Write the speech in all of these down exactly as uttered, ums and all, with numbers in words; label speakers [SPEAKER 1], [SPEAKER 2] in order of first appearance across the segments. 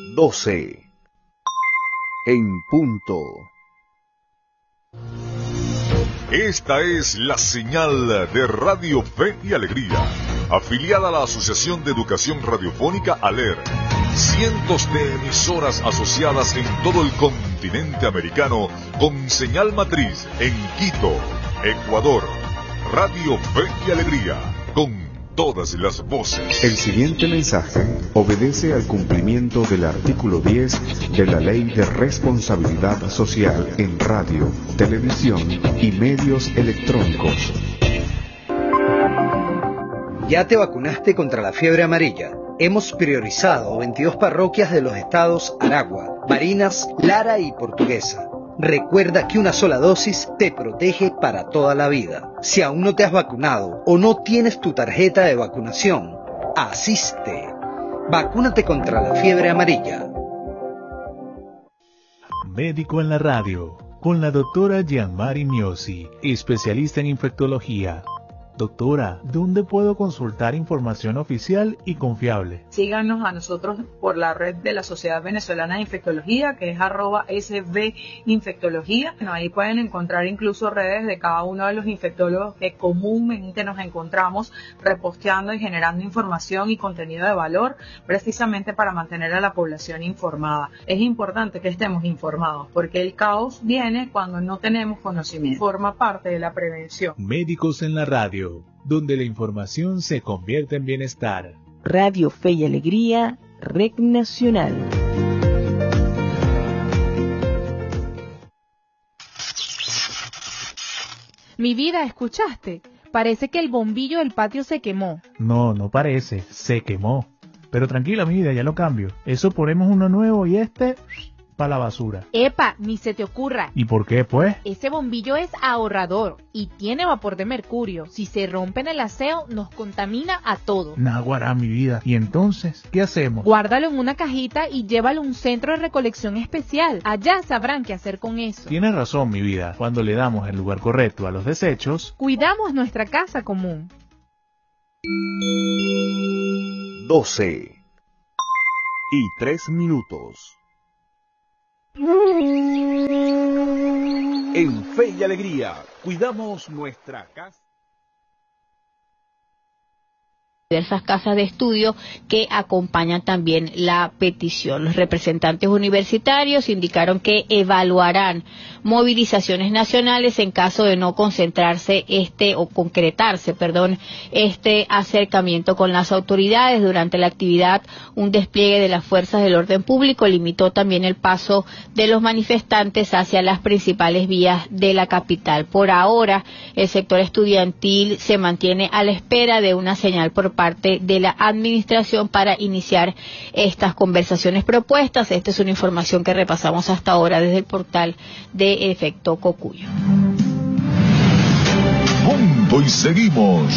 [SPEAKER 1] doce. En punto.
[SPEAKER 2] Esta es la señal de Radio Fe y Alegría, afiliada a la Asociación de Educación Radiofónica ALER. Cientos de emisoras asociadas en todo el continente americano con señal matriz en Quito, Ecuador. Radio Fe y Alegría, con todas las voces.
[SPEAKER 1] El siguiente mensaje obedece al cumplimiento del artículo diez de la Ley de Responsabilidad Social en radio, televisión y medios electrónicos.
[SPEAKER 3] ¿Ya te vacunaste contra la fiebre amarilla? Hemos priorizado veintidós parroquias de los estados Aragua, Barinas, Lara y Portuguesa. Recuerda que una sola dosis te protege para toda la vida. Si aún no te has vacunado o no tienes tu tarjeta de vacunación, asiste. Vacúnate contra la fiebre amarilla.
[SPEAKER 4] Médico en la radio, con la doctora Gianmari Miosi, especialista en infectología. Doctora, ¿dónde puedo consultar información oficial y confiable?
[SPEAKER 5] Síganos a nosotros por la red de la Sociedad Venezolana de Infectología, que es arroba S V Infectología. Bueno, ahí pueden encontrar incluso redes de cada uno de los infectólogos que comúnmente nos encontramos reposteando y generando información y contenido de valor, precisamente para mantener a la población informada. Es importante que estemos informados, porque el caos viene cuando no tenemos conocimiento. Forma parte de la prevención.
[SPEAKER 4] Médicos en la radio, donde la información se convierte en bienestar.
[SPEAKER 6] Radio Fe y Alegría, Red Nacional.
[SPEAKER 7] Mi vida, ¿escuchaste? Parece que el bombillo del patio se quemó.
[SPEAKER 4] No, no parece, se quemó. Pero tranquila, mi vida, ya lo cambio. Eso ponemos uno nuevo y este para la basura.
[SPEAKER 7] Epa, ni se te ocurra.
[SPEAKER 4] ¿Y por qué, pues?
[SPEAKER 7] Ese bombillo es ahorrador y tiene vapor de mercurio. Si se rompe en el aseo, nos contamina a todos.
[SPEAKER 4] Naguará, mi vida. ¿Y entonces qué hacemos?
[SPEAKER 7] Guárdalo en una cajita y llévalo a un centro de recolección especial. Allá sabrán qué hacer con eso.
[SPEAKER 4] Tienes razón, mi vida. Cuando le damos el lugar correcto a los desechos,
[SPEAKER 7] cuidamos nuestra casa común.
[SPEAKER 1] doce y tres minutos.
[SPEAKER 8] En Fe y Alegría, cuidamos nuestra casa.
[SPEAKER 9] Diversas casas de estudio que acompañan también la petición. Los representantes universitarios indicaron que evaluarán movilizaciones nacionales en caso de no concentrarse este o concretarse, perdón, este acercamiento con las autoridades. Durante la actividad, un despliegue de las fuerzas del orden público limitó también el paso de los manifestantes hacia las principales vías de la capital. Por ahora, el sector estudiantil se mantiene a la espera de una señal por parte de la administración para iniciar estas conversaciones propuestas. Esta es una información que repasamos hasta ahora desde el portal de Efecto Cocuyo.
[SPEAKER 2] Punto y seguimos.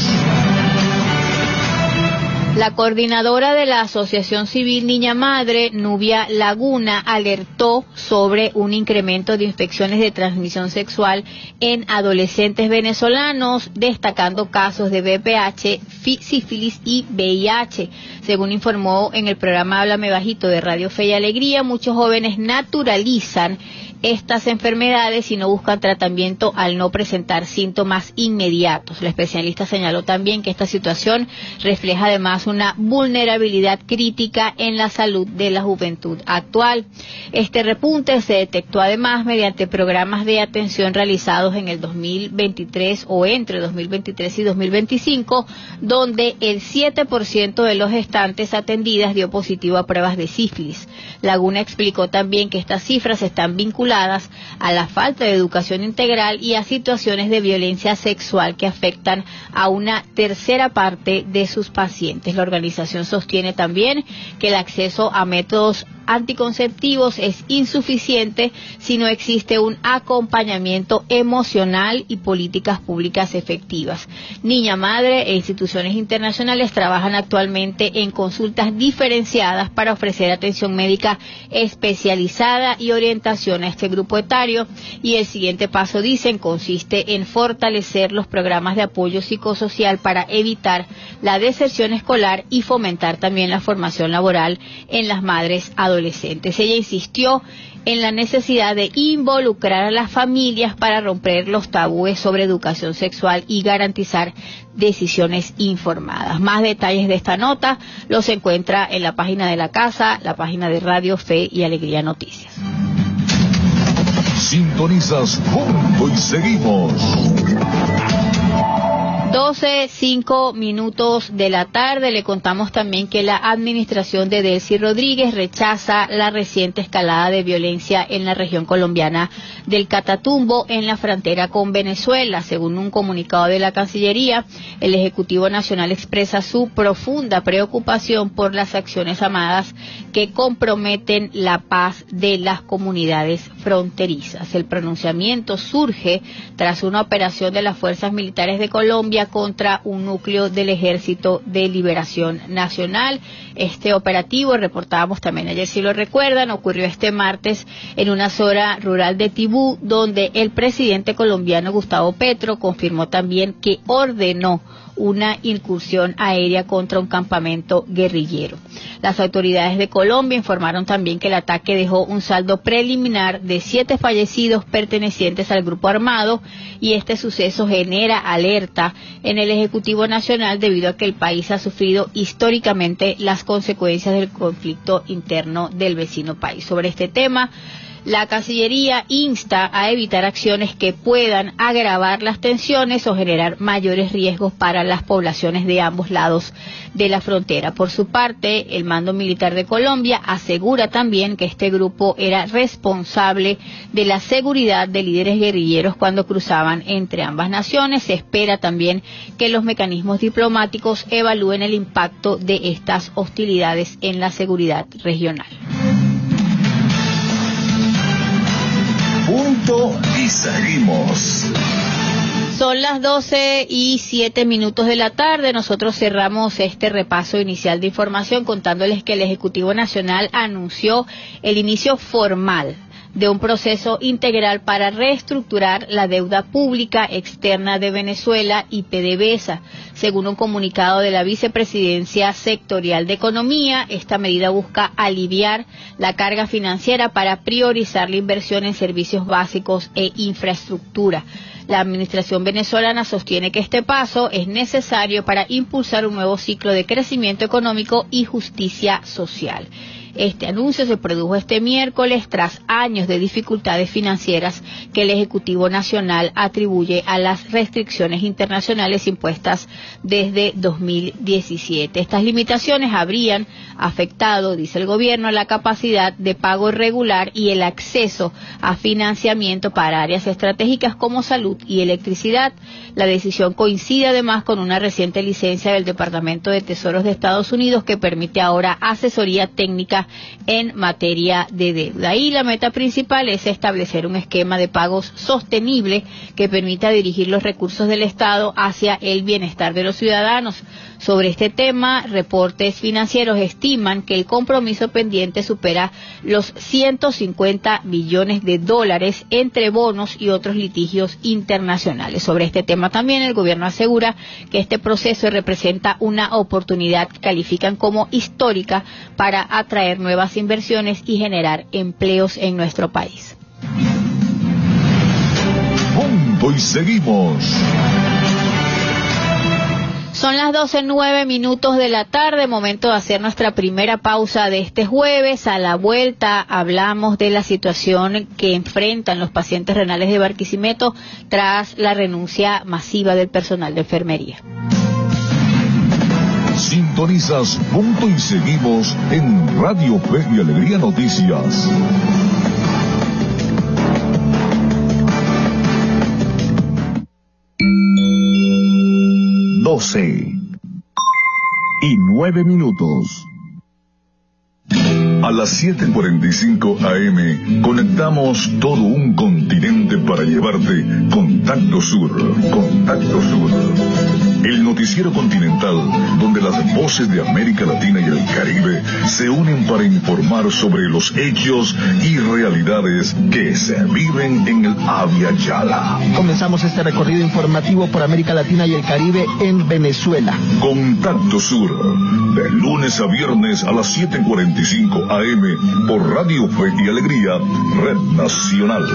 [SPEAKER 9] La coordinadora de la Asociación Civil Niña Madre, Nubia Laguna, alertó sobre un incremento de infecciones de transmisión sexual en adolescentes venezolanos, destacando casos de V I H, sífilis y V I H. Según informó en el programa Háblame Bajito de Radio Fe y Alegría, muchos jóvenes naturalizan estas enfermedades y no buscan tratamiento al no presentar síntomas inmediatos. La especialista señaló también que esta situación refleja además una vulnerabilidad crítica en la salud de la juventud actual. Este repunte se detectó además mediante programas de atención realizados en el dos mil veintitrés o entre dos mil veintitrés y dos mil veinticinco, donde el siete por ciento de los gestantes atendidas dio positivo a pruebas de sífilis. Laguna explicó también que estas cifras están vinculadas a la falta de educación integral y a situaciones de violencia sexual que afectan a una tercera parte de sus pacientes. La organización sostiene también que el acceso a métodos anticonceptivos es insuficiente si no existe un acompañamiento emocional y políticas públicas efectivas. Niña Madre e instituciones internacionales trabajan actualmente en consultas diferenciadas para ofrecer atención médica especializada y orientación a este grupo etario, y el siguiente paso, dicen, consiste en fortalecer los programas de apoyo psicosocial para evitar la deserción escolar y fomentar también la formación laboral en las madres adolescentes adolescentes. Ella insistió en la necesidad de involucrar a las familias para romper los tabúes sobre educación sexual y garantizar decisiones informadas. Más detalles de esta nota los encuentra en la página de la casa, la página de Radio Fe y Alegría Noticias.
[SPEAKER 2] Sintonizas Punto y Seguimos.
[SPEAKER 9] doce, cinco minutos de la tarde. Le contamos también que la administración de Delcy Rodríguez rechaza la reciente escalada de violencia en la región colombiana del Catatumbo, en la frontera con Venezuela. Según un comunicado de la Cancillería, el Ejecutivo Nacional expresa su profunda preocupación por las acciones armadas que comprometen la paz de las comunidades fronterizas. El pronunciamiento surge tras una operación de las fuerzas militares de Colombia contra un núcleo del Ejército de Liberación Nacional. Este operativo, reportábamos también ayer, si lo recuerdan, ocurrió este martes en una zona rural de Tibú, donde el presidente colombiano Gustavo Petro confirmó también que ordenó una incursión aérea contra un campamento guerrillero. Las autoridades de Colombia informaron también que el ataque dejó un saldo preliminar de siete fallecidos pertenecientes al grupo armado, y este suceso genera alerta en el Ejecutivo Nacional debido a que el país ha sufrido históricamente las consecuencias del conflicto interno del vecino país. Sobre este tema, la Cancillería insta a evitar acciones que puedan agravar las tensiones o generar mayores riesgos para las poblaciones de ambos lados de la frontera. Por su parte, el Mando Militar de Colombia asegura también que este grupo era responsable de la seguridad de líderes guerrilleros cuando cruzaban entre ambas naciones. Se espera también que los mecanismos diplomáticos evalúen el impacto de estas hostilidades en la seguridad regional.
[SPEAKER 2] Punto y seguimos.
[SPEAKER 9] Son las doce y siete minutos de la tarde. Nosotros cerramos este repaso inicial de información contándoles que el Ejecutivo Nacional anunció el inicio formal de un proceso integral para reestructurar la deuda pública externa de Venezuela y PDVSA. Según un comunicado de la Vicepresidencia Sectorial de Economía, esta medida busca aliviar la carga financiera para priorizar la inversión en servicios básicos e infraestructura. La administración venezolana sostiene que este paso es necesario para impulsar un nuevo ciclo de crecimiento económico y justicia social. Este anuncio se produjo este miércoles tras años de dificultades financieras que el Ejecutivo Nacional atribuye a las restricciones internacionales impuestas desde dos mil diecisiete. Estas limitaciones habrían afectado, dice el gobierno, la capacidad de pago regular y el acceso a financiamiento para áreas estratégicas como salud y electricidad. La decisión coincide además con una reciente licencia del Departamento de Tesoros de Estados Unidos que permite ahora asesoría técnica en materia de deuda. Y la meta principal es establecer un esquema de pagos sostenible que permita dirigir los recursos del Estado hacia el bienestar de los ciudadanos. Sobre este tema, reportes financieros estiman que el compromiso pendiente supera los ciento cincuenta billones de dólares entre bonos y otros litigios internacionales. Sobre este tema también el gobierno asegura que este proceso representa una oportunidad que califican como histórica para atraer nuevas inversiones y generar empleos en nuestro país.
[SPEAKER 2] Punto y seguimos.
[SPEAKER 9] Son las doce nueve minutos de la tarde, momento de hacer nuestra primera pausa de este jueves. A la vuelta hablamos de la situación que enfrentan los pacientes renales de Barquisimeto tras la renuncia masiva del personal de enfermería.
[SPEAKER 2] Sintonizas Punto y Seguimos en Radio Fe y Alegría Noticias. doce y nueve minutos. A las siete cuarenta y cinco a eme conectamos todo un continente para llevarte Contacto Sur. Contacto Sur. El noticiero continental donde las voces de América Latina y el Caribe se unen para informar sobre los hechos y realidades que se viven en el Abya Yala.
[SPEAKER 10] Comenzamos este recorrido informativo por América Latina y el Caribe en Venezuela.
[SPEAKER 2] Contacto Sur, de lunes a viernes a las siete cuarenta y cinco A M por Radio Fe y Alegría, Red Nacional.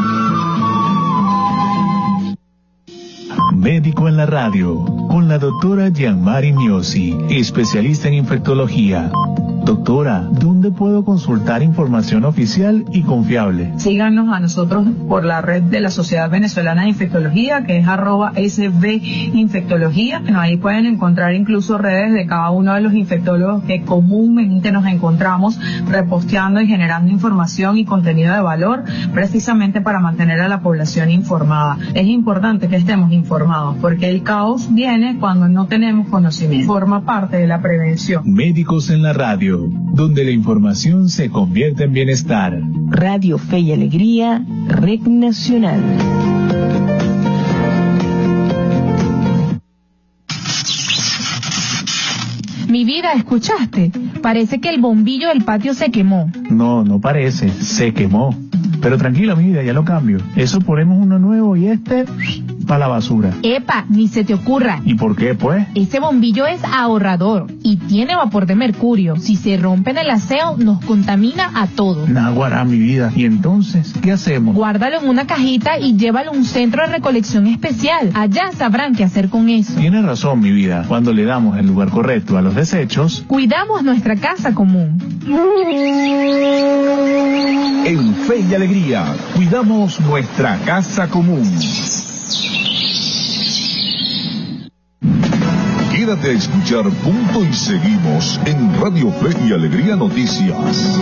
[SPEAKER 4] Médico en la radio, con la doctora Gianmari Miosi, especialista en infectología. Doctora, ¿dónde puedo consultar información oficial y confiable?
[SPEAKER 5] Síganos a nosotros por la red de la Sociedad Venezolana de Infectología, que es arroba S V Infectología. Bueno, ahí pueden encontrar incluso redes de cada uno de los infectólogos que comúnmente nos encontramos reposteando y generando información y contenido de valor, precisamente para mantener a la población informada. Es importante que estemos informados, porque el caos viene cuando no tenemos conocimiento. Forma parte de la prevención.
[SPEAKER 4] Médicos en la radio, donde la información se convierte en bienestar.
[SPEAKER 6] Radio Fe y Alegría, Red Nacional.
[SPEAKER 7] Mi vida, ¿escuchaste? Parece que el bombillo del patio se quemó.
[SPEAKER 4] No, no parece, se quemó. Pero tranquila, mi vida, ya lo cambio. Eso ponemos uno nuevo y este para la basura.
[SPEAKER 7] Epa, ni se te ocurra.
[SPEAKER 4] ¿Y por qué, pues?
[SPEAKER 7] Ese bombillo es ahorrador y tiene vapor de mercurio. Si se rompe en el aseo, nos contamina a todos.
[SPEAKER 4] Naguará, mi vida. ¿Y entonces qué hacemos?
[SPEAKER 7] Guárdalo en una cajita y llévalo a un centro de recolección especial. Allá sabrán qué hacer con eso.
[SPEAKER 4] Tienes razón, mi vida. Cuando le damos el lugar correcto a los desechos,
[SPEAKER 7] cuidamos nuestra casa común.
[SPEAKER 8] En Fe y Alegría, cuidamos nuestra casa común.
[SPEAKER 2] Quédate a escuchar Punto y Seguimos en Radio Fe y Alegría Noticias.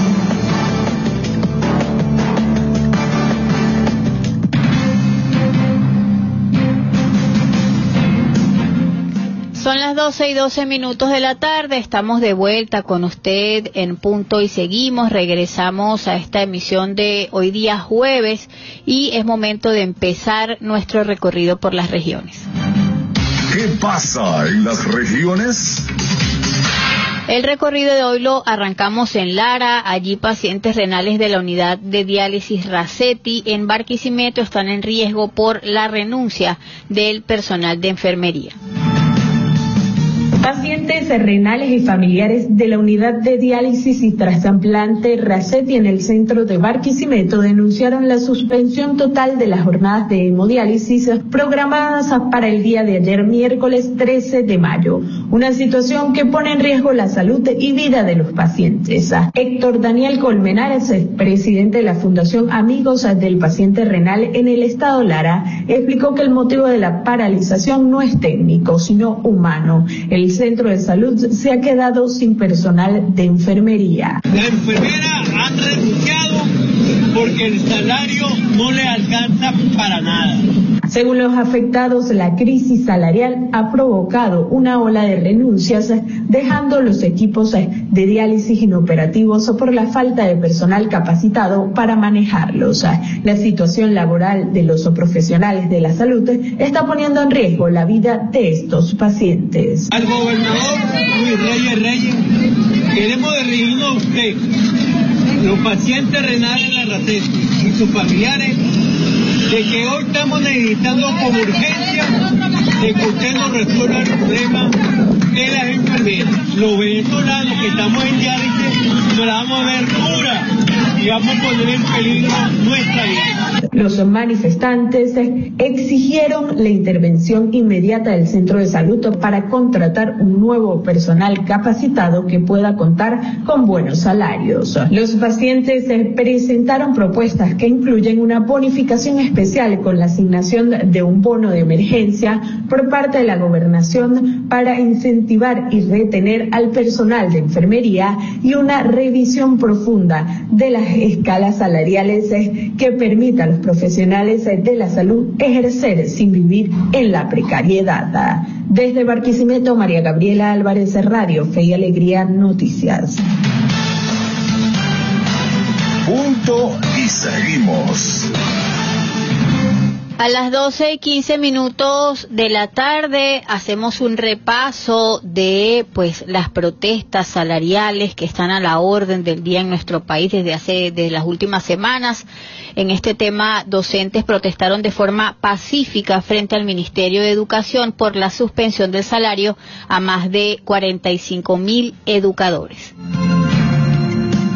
[SPEAKER 9] Son las doce y doce minutos de la tarde, estamos de vuelta con usted en Punto y Seguimos, regresamos a esta emisión de hoy día jueves y es momento de empezar nuestro recorrido por las regiones.
[SPEAKER 2] ¿Qué pasa en las regiones?
[SPEAKER 9] El recorrido de hoy lo arrancamos en Lara. Allí pacientes renales de la unidad de diálisis Racetti en Barquisimeto están en riesgo por la renuncia del personal de enfermería.
[SPEAKER 11] Pacientes renales y familiares de la unidad de diálisis y trasplante Racetti en el centro de Barquisimeto denunciaron la suspensión total de las jornadas de hemodiálisis programadas para el día de ayer, miércoles trece de mayo, una situación que pone en riesgo la salud y vida de los pacientes. Héctor Daniel Colmenares, presidente de la Fundación Amigos del Paciente Renal en el estado Lara, explicó que el motivo de la paralización no es técnico, sino humano. El centro de salud se ha quedado sin personal de enfermería.
[SPEAKER 12] La enfermera han renunciado porque el salario no le alcanza para nada.
[SPEAKER 11] Según los afectados, la crisis salarial ha provocado una ola de renuncias, dejando los equipos de diálisis inoperativos por la falta de personal capacitado para manejarlos. La situación laboral de los profesionales de la salud está poniendo en riesgo la vida de estos pacientes.
[SPEAKER 12] Al gobernador Luis Reyes Reyes, queremos dirigirnos a usted, los pacientes renales de la Racetti y sus familiares, de que hoy estamos necesitando con urgencia de que usted nos resuelva el problema de las enfermeras. Los venezolanos que estamos en diálisis nos la vamos a ver dura y vamos a poner en peligro nuestra vida.
[SPEAKER 11] Los manifestantes exigieron la intervención inmediata del centro de salud para contratar un nuevo personal capacitado que pueda contar con buenos salarios. Los pacientes presentaron propuestas que incluyen una bonificación especial con la asignación de un bono de emergencia por parte de la gobernación para incentivar y retener al personal de enfermería y una revisión profunda de las escalas salariales que permita a los profesionales de la salud ejercer sin vivir en la precariedad. Desde Barquisimeto, María Gabriela Álvarez, Radio Fe y Alegría Noticias.
[SPEAKER 2] Punto y seguimos.
[SPEAKER 9] A las doce y quince minutos de la tarde hacemos un repaso de pues las protestas salariales que están a la orden del día en nuestro país desde hace desde las últimas semanas. En este tema, docentes protestaron de forma pacífica frente al Ministerio de Educación por la suspensión del salario a más de cuarenta y cinco mil educadores.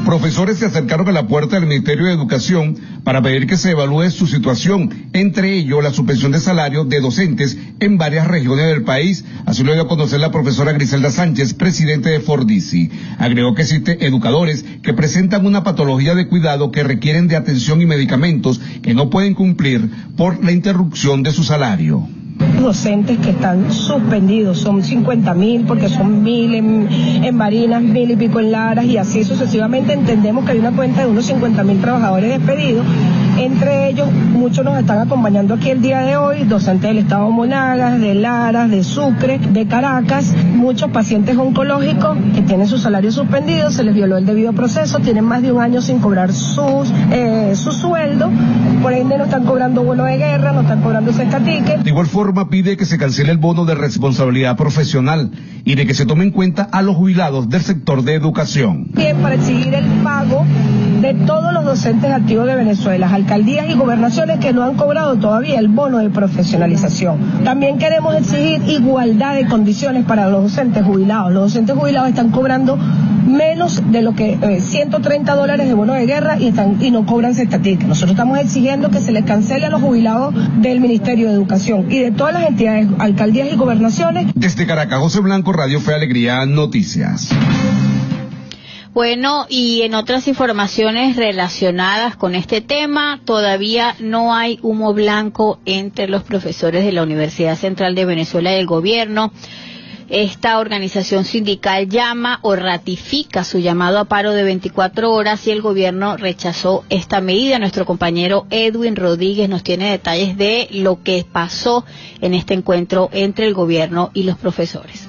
[SPEAKER 13] Profesores se acercaron a la puerta del Ministerio de Educación para pedir que se evalúe su situación, entre ellos la suspensión de salario de docentes en varias regiones del país. Así lo dio a conocer la profesora Griselda Sánchez, presidente de Fordisi. Agregó que existen educadores que presentan una patología de cuidado que requieren de atención y medicamentos que no pueden cumplir por la interrupción de su salario.
[SPEAKER 14] Docentes que están suspendidos, son cincuenta mil porque son mil en, en Barinas, mil y pico en Laras y así sucesivamente. Entendemos que hay una cuenta de unos cincuenta mil trabajadores despedidos, entre ellos muchos nos están acompañando aquí el día de hoy, docentes del estado de Monagas, de Laras, de Sucre, de Caracas, muchos pacientes oncológicos que tienen su salario suspendido, se les violó el debido proceso, tienen más de un año sin cobrar sus eh, su sueldo, por ende no están cobrando bono de guerra, no están cobrando cesta ticket.
[SPEAKER 13] De igual forma pide que se cancele el bono de responsabilidad profesional y de que se tome en cuenta a los jubilados del sector de educación.
[SPEAKER 14] Bien, para exigir el pago de todos los docentes activos de Venezuela, alcaldías y gobernaciones que no han cobrado todavía el bono de profesionalización. También queremos exigir igualdad de condiciones para los docentes jubilados. Los docentes jubilados están cobrando menos de lo que eh, ciento treinta dólares de bono de guerra y están y no cobran cesta ticket. Nosotros estamos exigiendo que se les cancele a los jubilados del Ministerio de Educación y de todas las entidades, alcaldías y gobernaciones.
[SPEAKER 13] Desde Caracas, José Blanco, Radio Fe Alegría, Noticias.
[SPEAKER 9] Bueno, y en otras informaciones relacionadas con este tema, todavía no hay humo blanco entre los profesores de la Universidad Central de Venezuela y el gobierno. Esta organización sindical llama o ratifica su llamado a paro de veinticuatro horas y el gobierno rechazó esta medida. Nuestro compañero Edwin Rodríguez nos tiene detalles de lo que pasó en este encuentro entre el gobierno y los profesores.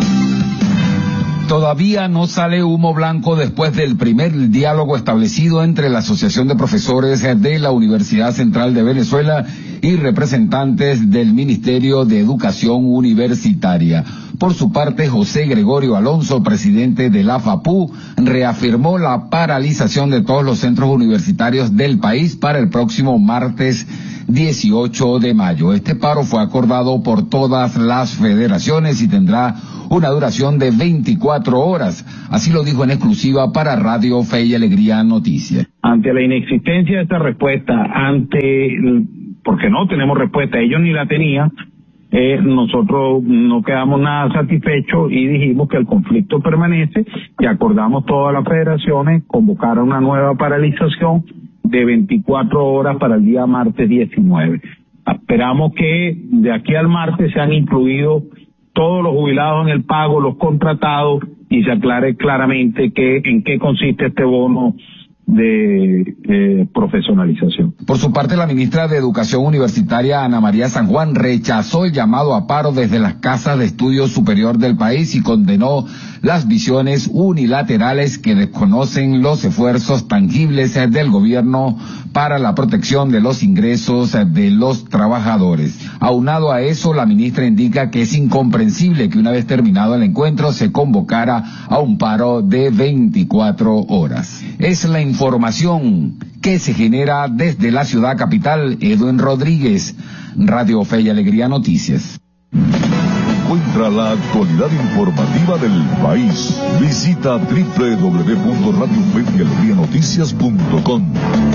[SPEAKER 15] Todavía no sale humo blanco después del primer diálogo establecido entre la Asociación de Profesores de la Universidad Central de Venezuela y representantes del Ministerio de Educación Universitaria. Por su parte, José Gregorio Alonso, presidente de la FAPU, reafirmó la paralización de todos los centros universitarios del país para el próximo martes dieciocho de mayo. Este paro fue acordado por todas las federaciones y tendrá una duración de veinticuatro horas. Así lo dijo en exclusiva para Radio Fe y Alegría Noticias.
[SPEAKER 16] Ante la inexistencia de esta respuesta, ante porque no tenemos respuesta, ellos ni la tenían, eh, nosotros no quedamos nada satisfechos y dijimos que el conflicto permanece y acordamos todas las federaciones convocar a una nueva paralización de veinticuatro horas para el día martes diecinueve. Esperamos que de aquí al martes sean incluidos todos los jubilados en el pago, los contratados, y se aclare claramente que, en qué consiste este bono de eh, profesionalización.
[SPEAKER 15] Por su parte, la ministra de Educación Universitaria, Ana María San Juan, rechazó el llamado a paro desde las casas de estudio superior del país y condenó las visiones unilaterales que desconocen los esfuerzos tangibles del gobierno para la protección de los ingresos de los trabajadores. Aunado a eso, la ministra indica que es incomprensible que una vez terminado el encuentro se convocara a un paro de veinticuatro horas. Es la información que se genera desde la ciudad capital. Edwin Rodríguez, Radio Fe y Alegría Noticias.
[SPEAKER 2] Encuentra la actualidad informativa del país. Visita doble u doble u doble u punto radio fe y alegría noticias punto com.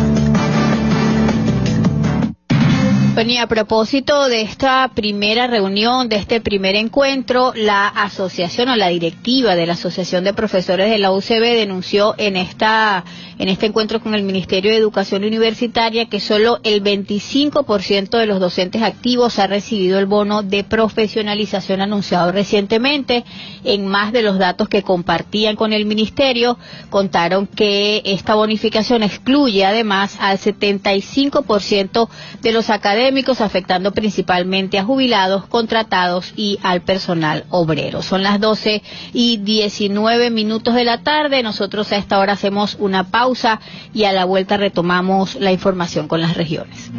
[SPEAKER 9] Bueno, y a propósito de esta primera reunión, de este primer encuentro, la asociación o la directiva de la Asociación de Profesores de la U C B denunció en esta en este encuentro con el Ministerio de Educación Universitaria que solo el veinticinco por ciento de los docentes activos ha recibido el bono de profesionalización anunciado recientemente. En más de los datos que compartían con el Ministerio, contaron que esta bonificación excluye además al setenta y cinco por ciento de los académicos, afectando principalmente a jubilados, contratados y al personal obrero. Son las doce y diecinueve minutos de la tarde. Nosotros a esta hora hacemos una pausa y a la vuelta retomamos la información con las regiones.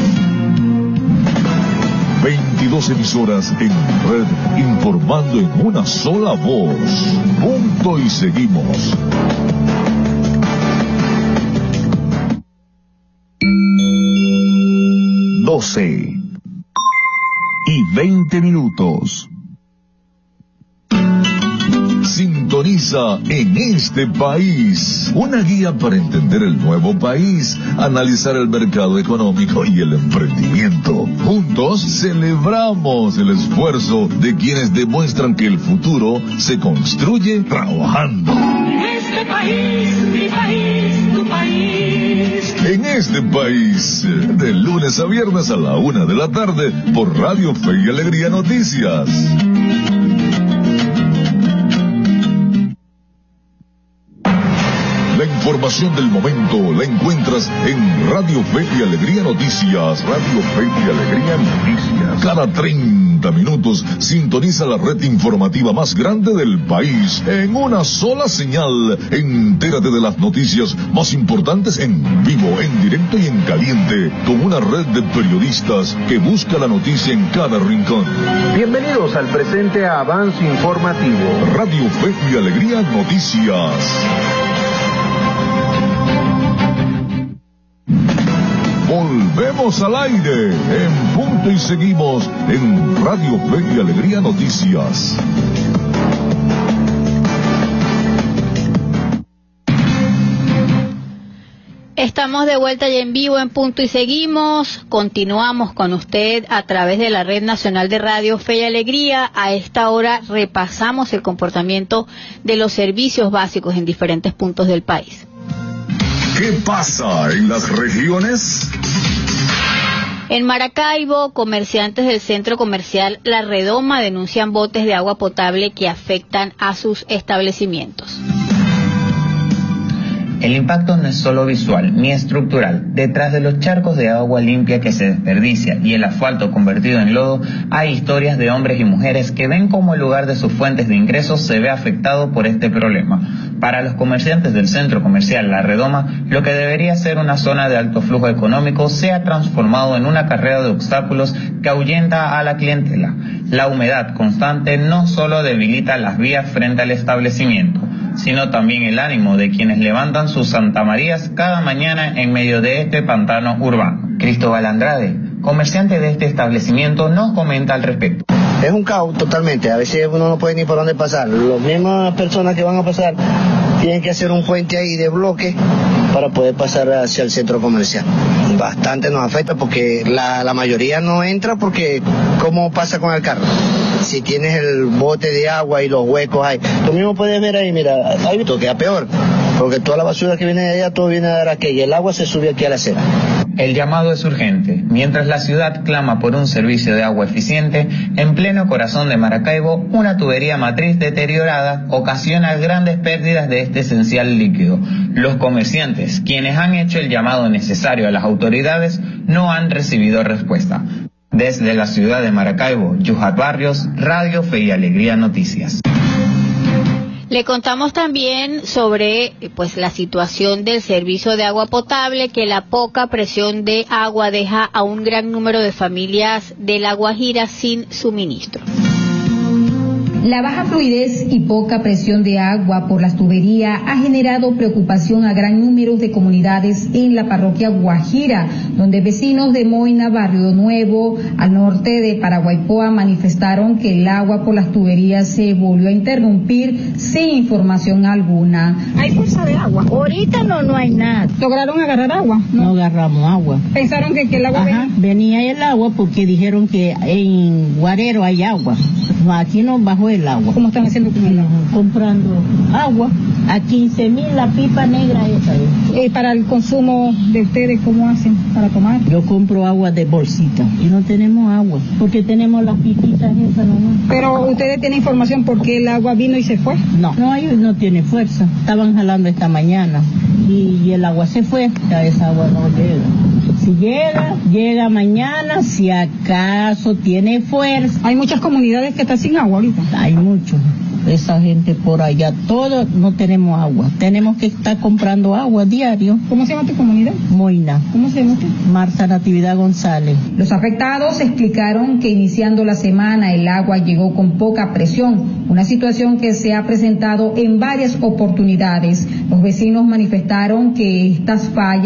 [SPEAKER 2] veintidós emisoras en red, informando en una sola voz. Punto y seguimos.
[SPEAKER 8] doce y veinte minutos.
[SPEAKER 2] Sintonía
[SPEAKER 17] Sintoniza En Este País, una guía para entender el nuevo país, analizar el mercado económico y el emprendimiento. Juntos celebramos el esfuerzo de quienes demuestran que el futuro se construye trabajando.
[SPEAKER 18] En este país, mi país, tu país.
[SPEAKER 17] En Este País, de lunes a viernes a la una de la tarde, por Radio Fe y Alegría Noticias. La información del momento la encuentras en Radio Fe y Alegría Noticias. Radio Fe y Alegría Noticias. Cada treinta minutos sintoniza la red informativa más grande del país en una sola señal. Entérate de las noticias más importantes en vivo, en directo y en caliente, con una red de periodistas que busca la noticia en cada rincón.
[SPEAKER 19] Bienvenidos al presente avance informativo.
[SPEAKER 17] Radio Fe y Alegría Noticias. Volvemos al aire en punto y seguimos en Radio Fe y Alegría Noticias.
[SPEAKER 9] Estamos de vuelta ya en vivo en punto y seguimos. Continuamos con usted a través de la Red Nacional de Radio Fe y Alegría. A esta hora repasamos el comportamiento de los servicios básicos en diferentes puntos del país.
[SPEAKER 17] ¿Qué pasa en las regiones?
[SPEAKER 9] En Maracaibo, comerciantes del centro comercial La Redoma denuncian botes de agua potable que afectan a sus establecimientos.
[SPEAKER 20] El impacto no es solo visual ni estructural. Detrás de los charcos de agua limpia que se desperdicia y el asfalto convertido en lodo, hay historias de hombres y mujeres que ven cómo el lugar de sus fuentes de ingresos se ve afectado por este problema. Para los comerciantes del centro comercial La Redoma, lo que debería ser una zona de alto flujo económico se ha transformado en una carrera de obstáculos que ahuyenta a la clientela. La humedad constante no solo debilita las vías frente al establecimiento, sino también el ánimo de quienes levantan sus santamarías cada mañana en medio de este pantano urbano. Cristóbal Andrade, comerciante de este establecimiento, nos comenta al respecto.
[SPEAKER 21] Es un caos totalmente, a veces uno no puede ni por dónde pasar. Las mismas personas que van a pasar tienen que hacer un puente ahí de bloque para poder pasar hacia el centro comercial. Bastante nos afecta porque la, la mayoría no entra porque ¿cómo pasa con el carro? Si tienes el bote de agua y los huecos ahí, tú mismo puedes ver ahí, mira, ahí esto queda peor, porque toda la basura que viene de allá, todo viene a dar aquí y el agua se sube aquí a la acera.
[SPEAKER 20] El llamado es urgente. Mientras la ciudad clama por un servicio de agua eficiente, en pleno corazón de Maracaibo, una tubería matriz deteriorada ocasiona grandes pérdidas de este esencial líquido. Los comerciantes, quienes han hecho el llamado necesario a las autoridades, no han recibido respuesta. Desde la ciudad de Maracaibo, Yuhat Barrios, Radio Fe y Alegría Noticias.
[SPEAKER 9] Le contamos también sobre pues la situación del servicio de agua potable, que la poca presión de agua deja a un gran número de familias de La Guajira sin suministro.
[SPEAKER 22] La baja fluidez y poca presión de agua por las tuberías ha generado preocupación a gran número de comunidades en la parroquia Guajira, donde vecinos de Moina, Barrio Nuevo, al norte de Paraguaypoa, manifestaron que el agua por las tuberías se volvió a interrumpir sin información alguna.
[SPEAKER 23] ¿Hay fuerza de agua? Ahorita no, no hay nada.
[SPEAKER 22] ¿Lograron agarrar agua?
[SPEAKER 23] No, no agarramos agua.
[SPEAKER 22] ¿Pensaron que, que el agua
[SPEAKER 23] Ajá, venía? venía el agua porque dijeron que en Guarero hay agua. No, aquí no bajó el agua.
[SPEAKER 22] ¿Cómo están haciendo con el agua?
[SPEAKER 23] Comprando agua a quince mil la pipa negra esa.
[SPEAKER 22] Eh, para el consumo de ustedes, ¿cómo hacen para tomar?
[SPEAKER 23] Yo compro agua de bolsita y no tenemos agua porque tenemos las pipitas esas nomás.
[SPEAKER 22] Pero ustedes tienen información por qué el agua vino y se fue.
[SPEAKER 23] No, no, ellos no tiene fuerza. Estaban jalando esta mañana y, y el agua se fue. Ya esa agua no llega. Si llega, llega mañana, si acaso tiene fuerza.
[SPEAKER 22] Hay muchas comunidades que están sin agua ahorita.
[SPEAKER 23] Hay muchos. Esa gente por allá, todos no tenemos agua. Tenemos que estar comprando agua diario.
[SPEAKER 22] ¿Cómo se llama tu comunidad?
[SPEAKER 23] Moina.
[SPEAKER 22] ¿Cómo se llama usted?
[SPEAKER 23] Marta Natividad González.
[SPEAKER 22] Los afectados explicaron que iniciando la semana el agua llegó con poca presión, una situación que se ha presentado en varias oportunidades. Los vecinos manifestaron que estas fallas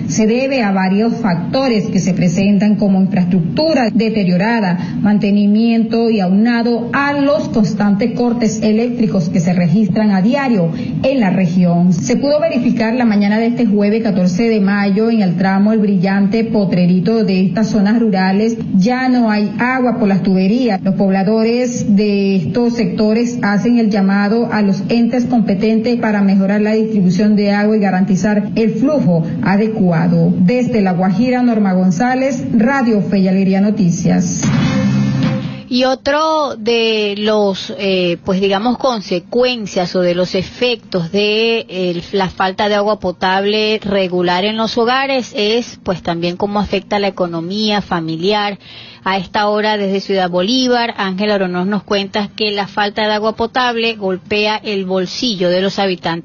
[SPEAKER 22] se debe a varios factores que se presentan como infraestructura deteriorada, mantenimiento y aunado a los constantes cortes eléctricos que se registran a diario en la región. Se pudo verificar la mañana de este jueves catorce de mayo en el tramo El Brillante Potrerito de estas zonas rurales ya no hay agua por las tuberías. Los pobladores de estos sectores hacen el llamado a los entes competentes para mejorar la distribución de agua y garantizar el flujo adecuado. Desde La Guajira, Norma González, Radio Fe y Alegría Noticias.
[SPEAKER 9] Y otro de los, eh, pues digamos, consecuencias o de los efectos de eh, la falta de agua potable regular en los hogares es, pues también cómo afecta la economía familiar. A esta hora, desde Ciudad Bolívar, Ángel Aronós nos cuenta que la falta de agua potable golpea el bolsillo de los habitantes